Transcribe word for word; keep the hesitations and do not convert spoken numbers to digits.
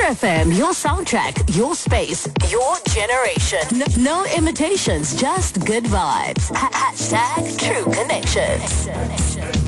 F M, your soundtrack, your space, your generation. No, no imitations, just good vibes. Ha- hashtag True Connections.